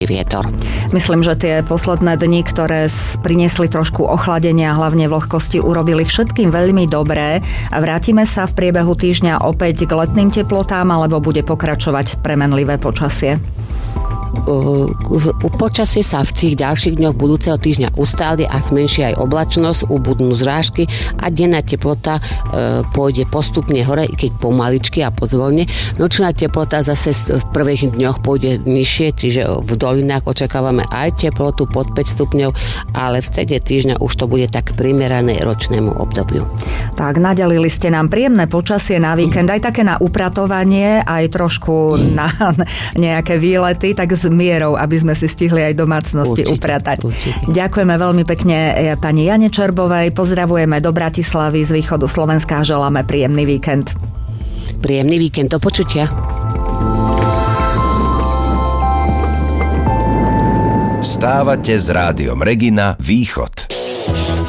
vietor. Myslím, že tie posledné dni, ktoré priniesli trošku ochladenia, hlavne vlhkosti, urobili všetkým veľmi dobré. A vrátime sa v priebehu týždňa opäť k letným teplotám, alebo bude pokračovať premenlivé počasie? Počasie sa v tých ďalších dňoch budúceho týždňa ustáli a zmenší aj oblačnosť, ubudnú zrážky a denná teplota pôjde postupne hore, i keď pomaličky a pozvolne. Nočná teplota zase v prvých dňoch pôjde nižšie, čiže v dolinách očakávame aj teplotu pod 5 stupňov, ale v strede týždňa už to bude tak primerané ročnému obdobiu. Tak, nadelili ste nám príjemné počasie na víkend, aj také na upratovanie, aj trošku na nejaké výlety, tak s mierou, aby sme si stihli aj domácnosti upratať. Určite. Ďakujeme veľmi pekne pani Jane Čerbovej, pozdravujeme do Bratislavy z východu Slovenska a želáme príjemný víkend. Príjemný víkend, do počutia. Vstávate s rádiom Regina Východ.